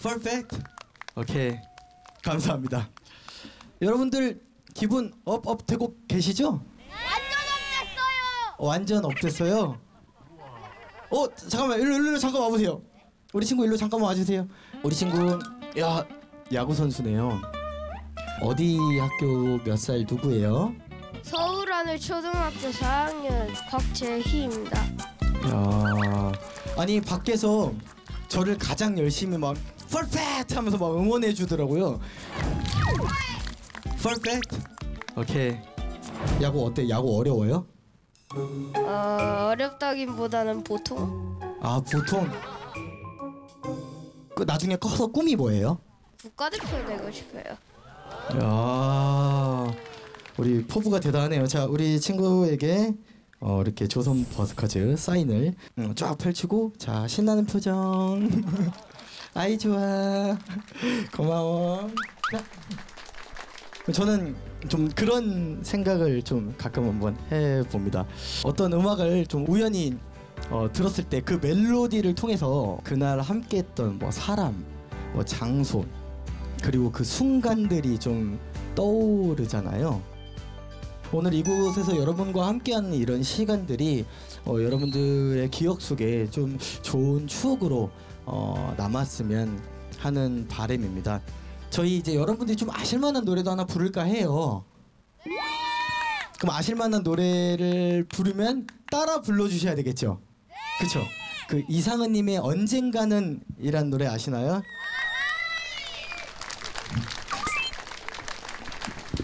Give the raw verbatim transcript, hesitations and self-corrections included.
퍼펙트. 오케이. 감사합니다. 여러분들 기분 업업 되고 계시죠? 완전 업됐어요. 어 잠깐만 일로 일로 잠깐 와보세요. 우리 친구 일로 잠깐 와주세요. 우리 친구 야 야구 선수네요. 어디 학교 몇 살 누구예요? 서울하늘초등학교 사 학년 곽재희입니다. 야 아니 밖에서 저를 가장 열심히 막 퍼펙트 하면서 막 응원해 주더라고요. 퍼펙트. 오케이. 야구 어때? 야구 어려워요? 어, 어렵다기보다는 보통 아 보통 그 나중에 커서 꿈이 뭐예요? 국가대표 되고 싶어요. 야 우리 포부가 대단하네요. 자 우리 친구에게 어, 이렇게 조선 버스커즈 사인을 음, 쫙 펼치고 자 신나는 표정. 아이 좋아. 고마워. 자. 저는 좀 그런 생각을 좀 가끔 한번 해봅니다. 어떤 음악을 좀 우연히 어, 들었을 때 그 멜로디를 통해서 그날 함께했던 뭐 사람, 뭐 장소 그리고 그 순간들이 좀 떠오르잖아요. 오늘 이곳에서 여러분과 함께하는 이런 시간들이 어, 여러분들의 기억 속에 좀 좋은 추억으로 어, 남았으면 하는 바람입니다. 저희 이제 여러분들이 좀 아실만한 노래도 하나 부를까 해요. 그럼 아실만한 노래를 부르면 따라 불러주셔야 되겠죠? 그쵸? 그 이상은님의 언젠가는 이란 노래 아시나요?